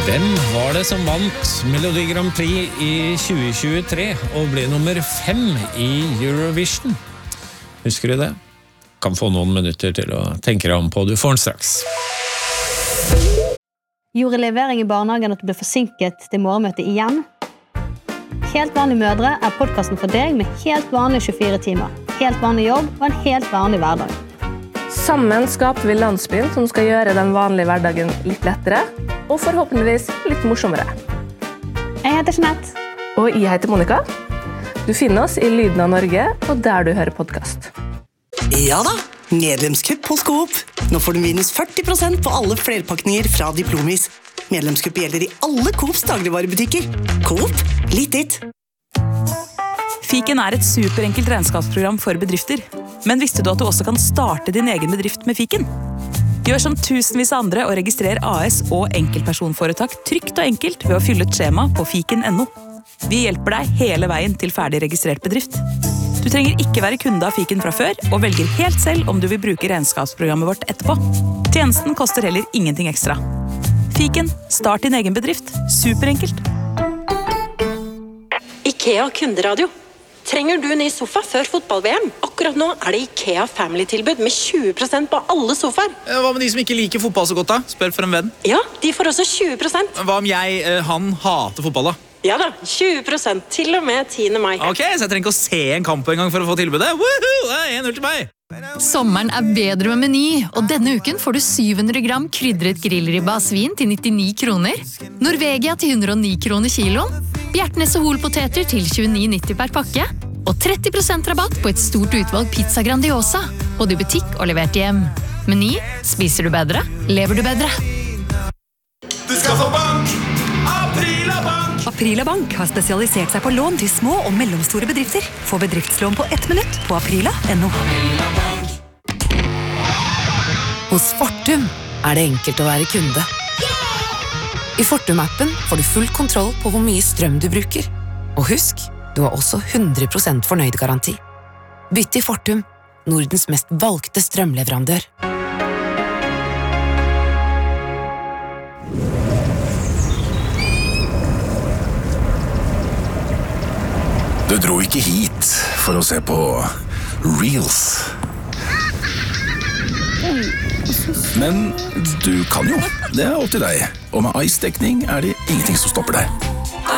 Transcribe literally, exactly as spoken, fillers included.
Hvem var det som vant Melodi Grand Prix i tjue tjuetre og ble nummer fem i Eurovision? Husker du det? Kan få noen minutter til å tenke deg om på, du får den straks. Gjorde levering i barnehagen at du ble forsinket til morgenmøtet igjen? Helt vanlige mødre er podcasten for deg med helt vanlige tjuefire timer, helt vanlig jobb og en helt vanlig hverdag. Sammen skaper vi landsbyen som skal gjøre den vanlige hverdagen litt lettere, og forhåpentligvis litt morsommere. Jeg heter Jeanette. Og jeg heter Monica. Du finner oss i Lyden av Norge, og der du hører podcast. Ja da, medlemskupp hos Coop. Nå får du minus førti prosent på alle flerpakninger fra Diplomis. Medlemskupp gjelder i alle Coops dagligvarebutikker. Coop, litt ditt. Fiken er et superenkelt regnskapsprogram for bedrifter. Men visste du at du også kan starte din egen bedrift med Fiken? Gjør som tusenvis av andre og registrer A S og enkeltpersonforetak trygt og enkelt ved å fylle et skjema på fiken punktum no. Vi hjelper deg hele veien til ferdig registrert bedrift. Du trenger ikke være kunde av Fiken fra før, og velger helt selv om du vil bruke regnskapsprogrammet vårt etterpå. Tjenesten koster heller ingenting ekstra. Fiken, start din egen bedrift. Superenkelt. IKEA kunderadio. Trenger du ny sofa før fotball-V M? Akkurat nå er det IKEA Family-tilbud med tjue prosent på alle sofaer. Hva med de som ikke liker fotball så godt da? Spør for en venn. Ja, de får også tjue prosent. Hva om jeg, han, hater fotball da? Ja da, tjue prosent til og med tiende mai. Ok, så jeg trenger ikke å se en kamp en gang for å få tilbudet. Woohoo! Det er en null til meg. Sommeren er bedre med Meny, og denne uken får du syv hundre gram krydret grillribba av svin til nittini kroner, Norvegia til hundre og ni kroner kiloen, Bjertnes og Holpoteter til tjueni nitti per pakke, og tretti prosent rabatt på et stort utvalg pizza Grandiosa, både i butikk og levert hjem. Meny, spiser du bedre, lever du bedre. Du skal få bank! Aprila Bank! Aprila Bank har spesialisert seg på lån til små og mellomstore bedrifter. Få bedriftslån på ett minutt på aprila punktum no. Hos Fortum er det enkelt å være kunde. I Fortum-appen får du full kontroll på hvor mye strøm du bruker. Og husk, du har også hundre prosent fornøyd-garanti. Bytt til Fortum, Nordens mest valgte strømleverandør. Du dro ikke hit for å se på Reels. Men du kan jo. Det er opp til deg. Og med ice-dekning er det ingenting som stopper deg.